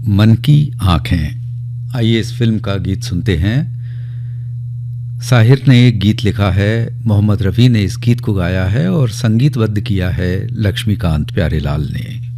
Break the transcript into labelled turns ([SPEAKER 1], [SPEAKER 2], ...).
[SPEAKER 1] मन की आँखें। आइए इस फिल्म का गीत सुनते हैं। साहिर ने एक गीत लिखा है, मोहम्मद रफ़ी ने इस गीत को गाया है और संगीतबद्ध किया है लक्ष्मीकांत प्यारेलाल ने।